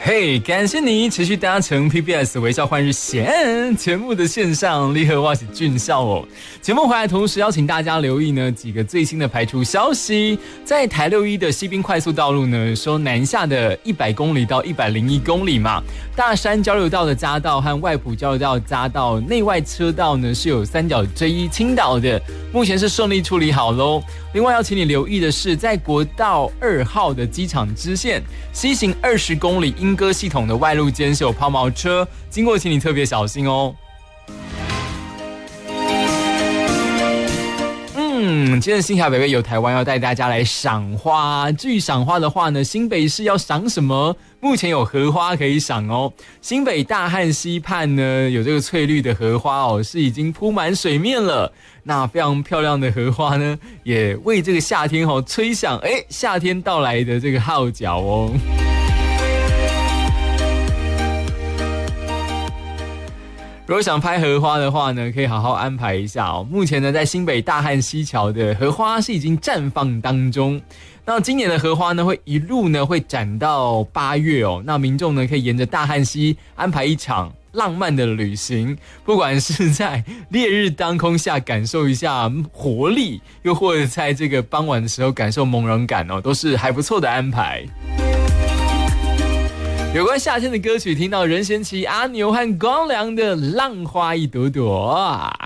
嘿，感谢你持续搭乘 PBS 微笑换日线节目的线上，你好，我是俊孝哦。节目回来同时邀请大家留意呢几个最新的排除消息，在台61的西滨快速道路呢，说南下的100公里到101公里嘛，大山交流道的匝道和外埔交流道匝道内外车道呢是有三角锥一倾倒的，目前是顺利处理好咯。另外要请你留意的是，在国道2号的机场支线西行20公里莺歌系统的外路间是有抛锚车，经过请你特别小心哦。今天新霞北北游台湾要带大家来赏花。至于赏花的话呢，新北市要赏什么？目前有荷花可以赏哦。新北大汉溪畔呢有这个翠绿的荷花哦，是已经铺满水面了。那非常漂亮的荷花呢，也为这个夏天哦吹响夏天到来的这个号角哦。如果想拍荷花的话呢，可以好好安排一下哦。目前呢，在新北大汉溪桥的荷花是已经绽放当中。那今年的荷花呢，会一路呢会展到8月哦。那民众呢，可以沿着大汉溪安排一场浪漫的旅行，不管是在烈日当空下感受一下活力，又或者在这个傍晚的时候感受朦胧感哦，都是还不错的安排。有关夏天的歌曲，听到任贤齐、阿牛和光良的《浪花一朵朵》。